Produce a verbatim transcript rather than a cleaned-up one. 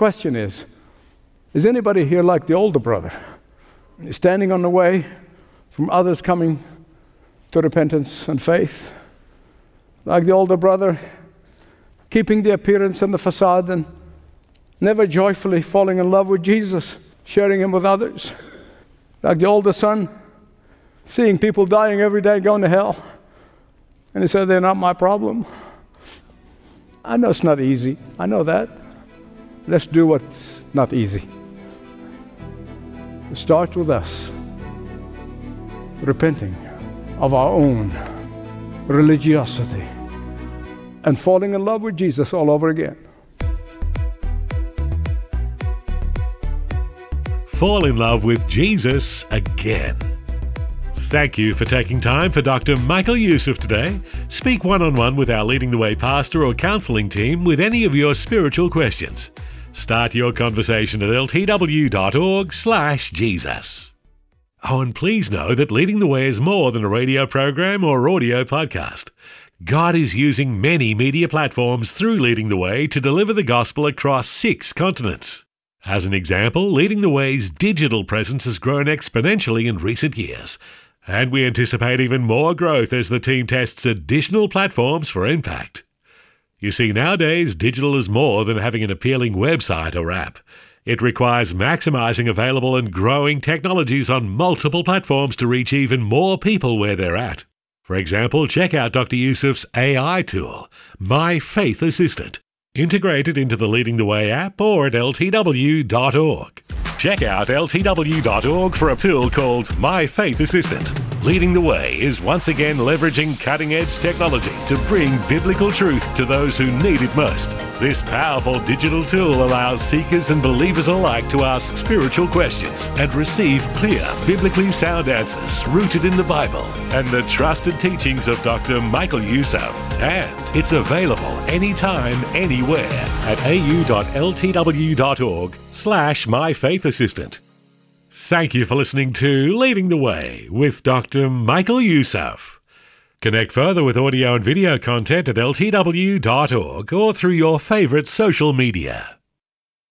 question is, is anybody here like the older brother? Standing on the way from others coming to repentance and faith? Like the older brother, keeping the appearance and the facade and never joyfully falling in love with Jesus, sharing him with others? Like the older son, seeing people dying every day, going to hell, and he said, they're not my problem. I know it's not easy. I know that. Let's do what's not easy. It starts with us repenting of our own religiosity and falling in love with Jesus all over again. Fall in love with Jesus again. Thank you for taking time for Doctor Michael Youssef today. Speak one-on-one with our Leading the Way pastor or counseling team with any of your spiritual questions. Start your conversation at ltw.org slash Jesus. Oh, and please know that Leading the Way is more than a radio program or audio podcast. God is using many media platforms through Leading the Way to deliver the gospel across six continents. As an example, Leading the Way's digital presence has grown exponentially in recent years, and we anticipate even more growth as the team tests additional platforms for impact. You see, nowadays, digital is more than having an appealing website or app. It requires maximizing available and growing technologies on multiple platforms to reach even more people where they're at. For example, check out Doctor Youssef's A I tool, My Faith Assistant, integrated into the Leading the Way app or at L T W dot org. Check out L T W dot org for a tool called My Faith Assistant. Leading the Way is once again leveraging cutting-edge technology to bring biblical truth to those who need it most. This powerful digital tool allows seekers and believers alike to ask spiritual questions and receive clear, biblically sound answers rooted in the Bible and the trusted teachings of Doctor Michael Youssef. And it's available anytime, anywhere at au.ltw.org slash My Faith Assistant. Thank you for listening to Leading the Way with Doctor Michael Youssef. Connect further with audio and video content at L T W dot org or through your favorite social media.